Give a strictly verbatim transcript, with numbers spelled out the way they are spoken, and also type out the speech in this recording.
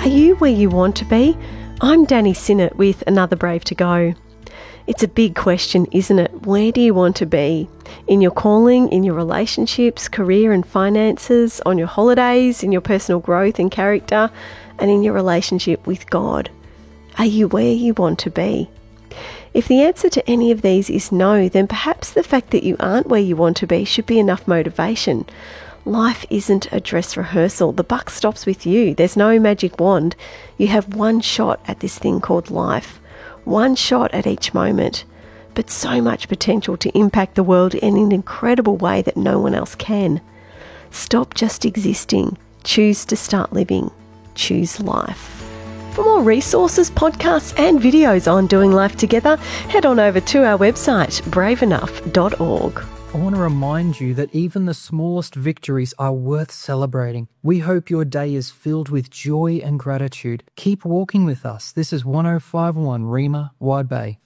Are you where you want to be? I'm Danny Sinnott with Another Brave to Go. It's a big question, isn't it? Where do you want to be? In your calling, in your relationships, career and finances, on your holidays, in your personal growth and character, and in your relationship with God? Are you where you want to be? If the answer to any of these is no, then perhaps the fact that you aren't where you want to be should be enough motivation. Life isn't a dress rehearsal. The buck stops with you. There's no magic wand. You have one shot at this thing called life. One shot at each moment. But so much potential to impact the world in an incredible way that no one else can. Stop just existing. Choose to start living. Choose life. For more resources, podcasts and videos on doing life together, head on over to our website, brave enough dot org. I want to remind you that even the smallest victories are worth celebrating. We hope your day is filled with joy and gratitude. Keep walking with us. This is one oh five point one Rima, Wide Bay.